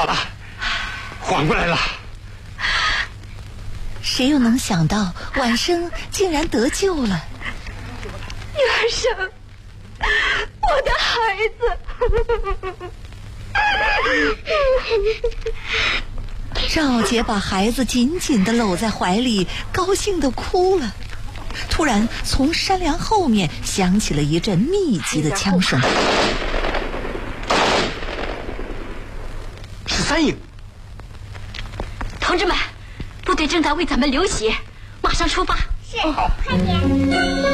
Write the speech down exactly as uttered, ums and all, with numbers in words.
好了，缓过来了。 谁又能想到婉生竟然得救了？ 女儿生，我的孩子。 赵杰把孩子紧紧地搂在怀里，高兴地哭了。突然从山梁后面响起了一阵密集的枪声。 是三营。 同志们，部队正在为咱们流血，马上出发。 是，快点。